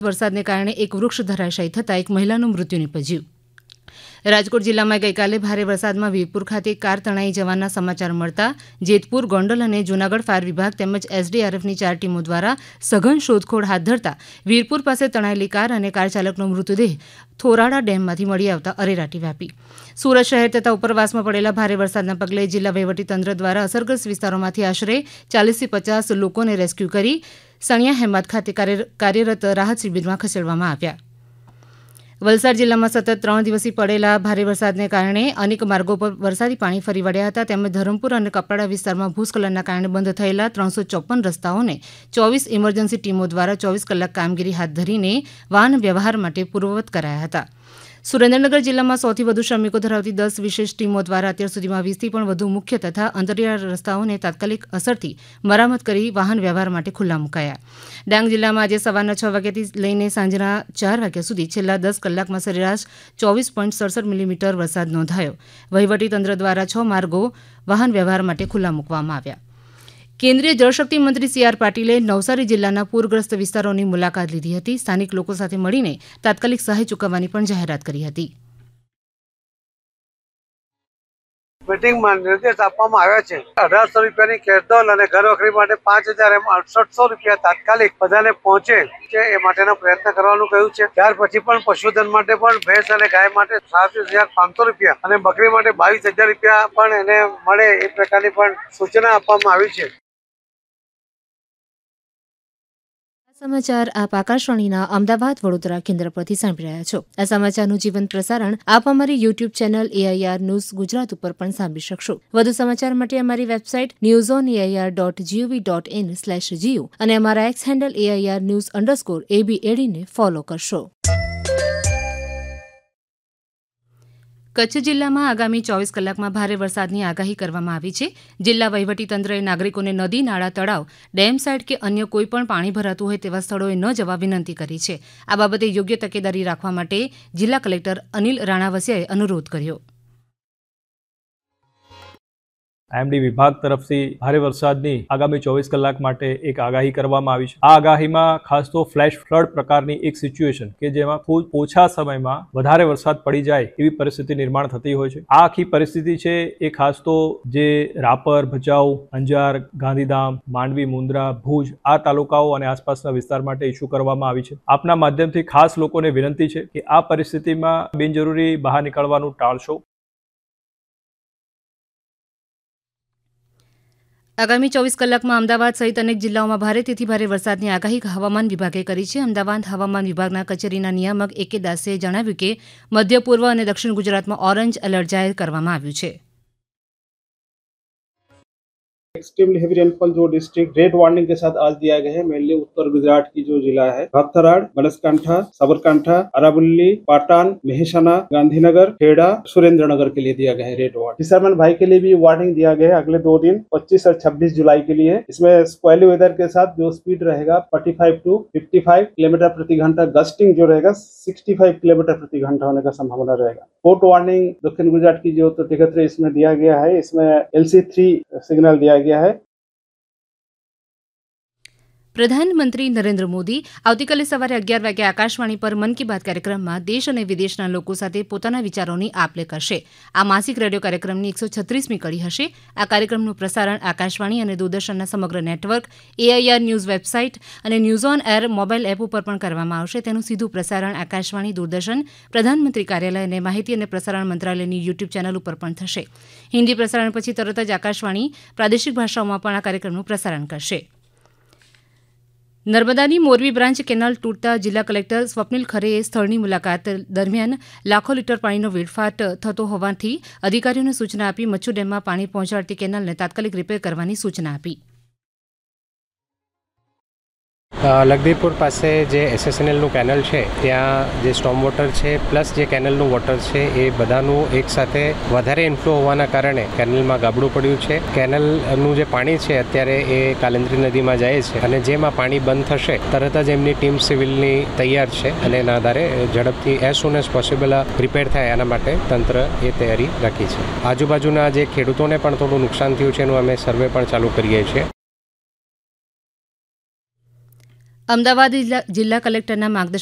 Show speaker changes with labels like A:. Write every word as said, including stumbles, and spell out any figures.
A: વરસાદને કારણે એક વૃક્ષ ધરાશાયી થતાં એક મહિલાનું મૃત્યુ નીપજ્યું. રાજકોટ જિલ્લામાં ગઈકાલે ભારે વરસાદમાં વીરપુર ખાતે કાર તણાઈ જવાના સમાચાર મળતા જેતપુર, ગોંડલ અને જૂનાગઢ ફાયર વિભાગ તેમજ એસડીઆરએફની ચાર ટીમો દ્વારા સઘન શોધખોળ હાથ ધરતા વીરપુર પાસે તણાયેલી કાર અને કાર ચાલકનો મૃતદેહ થોરાડા ડેમમાંથી મળી આવતા અરેરાટી વ્યાપી. સુરત શહેર તથા ઉપરવાસમાં પડેલા ભારે વરસાદના પગલે જિલ્લા વહીવટીતંત્ર દ્વારા અસરગ્રસ્ત વિસ્તારોમાંથી આશરે ચાલીસથી પચાસ લોકોને રેસ્ક્યુ કરી સણિયા હેમત ખાતે કાર્યરત રાહત શિબિરમાં ખસેડવામાં આવ્યા. વલસાડ જિલ્લામાં સતત ત્રણ દિવસથી પડેલા ભારે વરસાદને કારણે અનેક માર્ગો પર વરસાદી પાણી ફરી વળ્યા હતા. તેમજ ધરમપુર અને કપરાડા વિસ્તારમાં ભૂસ્ખલનના કારણે બંધ થયેલા ત્રણસો ચોપન રસ્તાઓને ચોવીસ ઇમરજન્સી ટીમો દ્વારા ચોવીસ કલાક કામગીરી હાથ ધરીને વાહન વ્યવહાર માટે પૂર્વવત કરાયા હતા. સુરેન્દ્રનગર જિલ્લામાં સૌથી વધુ શ્રમિકો ધરાવતી દસ વિશેષ ટીમો દ્વારા અત્યાર સુધીમાં વીસથી પણ વધુ મુખ્ય તથા અંતરિયાળ રસ્તાઓને તાત્કાલિક અસરથી મરામત કરી વાહન વ્યવહાર માટે ખુલ્લા મુકાયા. ડાંગ જિલ્લામાં આજે સવારના છ વાગ્યાથી લઈને સાંજના ચાર વાગ્યા સુધી છેલ્લા દસ કલાકમાં સરેરાશ ચોવીસ પોઈન્ટ સડસઠ મિલીમીટર વરસાદ નોંધાયો. વહીવટીતંત્ર દ્વારા છ માર્ગો વાહન વ્યવહાર માટે ખુલ્લા મૂકવામાં આવ્યા. કેન્દ્રીય જળશક્તિ મંત્રી સી આર પાટીલે નવસારી જિલ્લાના પૂરગ્રસ્ત વિસ્તારોની મુલાકાત લીધી હતી. સ્થાનિક લોકો સાથે મળીને તાત્કાલિક સહાય ચૂકવવાની પણ જાહેરાત કરી હતી.
B: મીટિંગમાં નિર્દેશ આપવામાં આવ્યા છે અઢારસો રૂપિયાની ખેતોલ અને ઘર વખરી માટે પાંચ હજાર એમ અડસઠસો રૂપિયા તાત્કાલિક બધાને પહોંચે છે એ માટેનો પ્રયત્ન કરવાનું કહ્યું છે. ત્યાર પછી પણ પશુધન માટે પણ ભેંસ અને ગાય માટે સાડત્રીસ હજાર પાંચસો રૂપિયા અને બકરી માટે બાવીસ હજાર રૂપિયા પણ એને મળે એ પ્રકારની પણ સૂચના આપવામાં આવી છે.
A: સમાચાર આપ આકાશવાણીના અમદાવાદ વડોદરા કેન્દ્ર પરથી સાંભળી રહ્યા છો. આ સમાચારનું જીવંત પ્રસારણ આપ અમારી YouTube channel AIR news Gujarat ઉપર પણ સાંભળી શકશો. વધુ સમાચાર માટે અમારી website news on AIR dot GOV dot in slash Jio અને અમારા x handle AIR news underscore એબી એડીને ફોલો કરશો. કચ્છ જિલ્લામાં આગામી ચોવીસ કલાકમાં ભારે વરસાદની આગાહી કરવામાં આવી છે. જિલ્લા વહીવટીતંત્રએ નાગરિકોને નદી, નાળા, તળાવ, ડેમ સાઇટ કે અન્ય કોઈપણ પાણી ભરાતું હોય તેવા સ્થળોએ ન જવા વિનંતી કરી છે. આ બાબતે યોગ્ય તકેદારી રાખવા માટે જિલ્લા કલેક્ટર અનિલ રાણાવસિયાએ અનુરોધ કર્યો.
C: આઈએમડી વિભાગ તરફથી ભારે વરસાદની આગામી ચોવીસ કલાક માટે એક આગાહી કરવામાં આવી છે. આ આગાહીમાં ખાસ તો ફ્લેશ ફ્લડ પ્રકારની એક સિચ્યુએશન કે જેમાં ખૂબ ઓછા સમયમાં વધારે વરસાદ પડી જાય એવી પરિસ્થિતિ નિર્માણ થતી હોય છે. આ આખી પરિસ્થિતિ છે એ ખાસ તો જે રાપર, ભચાઉ, અંજાર, ગાંધીધામ, માંડવી, મુન્દ્રા, ભુજ આ તાલુકાઓ અને આસપાસના વિસ્તાર માટે ઇસ્યુ કરવામાં આવી છે. આપના માધ્યમથી ખાસ લોકોને વિનંતી છે કે આ પરિસ્થિતિમાં બિનજરૂરી બહાર નીકળવાનું ટાળશો.
A: આગામી ચોવીસ કલાકમાં અમદાવાદ સહિત અનેક જિલ્લાઓમાં ભારેથી ભારે વરસાદની આગાહી હવામાન વિભાગે કરી છે. અમદાવાદ હવામાન વિભાગના કચેરીના નિયામક એ કે દાસે જણાવ્યું કે મધ્ય પૂર્વ અને દક્ષિણ ગુજરાતમાં ઓરેન્જ એલર્ટ જાહેર કરવામાં આવ્યું છે.
D: एक्सट्रीमली हेवी रेनफॉल जो डिस्ट्रिक्ट रेड वार्निंग के साथ आज दिया गया है मेनली उत्तर गुजरात की जो जिला है भागथराड, बनासकांठा, साबरकांठा, अरावली, पाटन, मेहसाना, गांधीनगर, खेड़ा, सुरेंद्रनगर के लिए दिया गया है रेड वार्निंग. फिशरमैन भाई के लिए भी वार्निंग दिया गया है अगले दो दिन पच्चीस और छब्बीस जुलाई के लिए. इसमें स्क्वेली वेदर के साथ जो स्पीड रहेगा पैंतालीस टू पचपन किलोमीटर प्रति घंटा, गस्टिंग जो रहेगा पैंसठ किलोमीटर प्रति घंटा होने का संभावना रहेगा. फोर्ट वार्निंग दक्षिण गुजरात की जो तो टिकत्र इसमें दिया गया है. इसमें एल सी थ्री सिग्नल दिया गया है.
A: પ્રધાનમંત્રી નરેન્દ્ર મોદી આવતીકાલે સવારે અગિયાર વાગે આકાશવાણી પર મન કી બાત કાર્યક્રમમાં દેશ અને વિદેશના લોકો સાથે પોતાના વિચારોની આપ લે કરશે. આ માસિક રેડિયો કાર્યક્રમની એકસો છત્રીસમી કડી હશે. આ કાર્યક્રમનું પ્રસારણ આકાશવાણી અને દૂરદર્શનના સમગ્ર નેટવર્ક, એઆઈઆર ન્યૂઝ વેબસાઇટ અને news on air mobile app ઉપર પણ કરવામાં આવશે. તેનું સીધું પ્રસારણ આકાશવાણી, દૂરદર્શન, પ્રધાનમંત્રી કાર્યાલય અને માહિતી અને પ્રસારણ મંત્રાલયની યુટ્યુબ ચેનલ ઉપર પણ થશે. હિન્દી પ્રસારણ પછી તરત જ આકાશવાણી પ્રાદેશિક ભાષાઓમાં પણ આ કાર્યક્રમનું પ્રસારણ કરશે. નર્મદાની મોરબી બ્રાન્ચ કેનાલ તૂટતા જિલ્લા કલેક્ટર સ્વપ્નિલ ખરેએ સ્થળની મુલાકાત દરમિયાન લાખો લીટર પાણીનો વેડફાટ થતો હોવાથી અધિકારીઓને સૂચના આપી મચ્છુ ડેમમાં પાણી પહોંચાડતી કેનાલને તાત્કાલિક રિપેર કરવાની સૂચના આપી.
E: લગદીપુર પાસે જે એસએસએનએલનું કેનલ છે ત્યાં જે સ્ટોમ વોટર છે પ્લસ જે કેનલનું વોટર છે એ બધાનું એકસાથે વધારે ઇન્ફ્લો હોવાના કારણે કેનલમાં ગાબડું પડ્યું છે. કેનલનું જે પાણી છે અત્યારે એ કાલિંદ્રી નદીમાં જાય છે અને જેમાં પાણી બંધ થશે તરત જ એમની ટીમ સિવિલની તૈયાર છે અને એના આધારે ઝડપથી એઝ સૂન એઝ પોસિબલ રિપેર થાય એના માટે તંત્ર એ તૈયારી રાખી છે. આજુબાજુના જે ખેડૂતોને પણ થોડું નુકસાન થયું છે એનું અમે સર્વે પણ ચાલુ કરીએ છીએ.
A: અમદાવાદ જિલ્લા કલેક્ટરના માર્ગદર્શન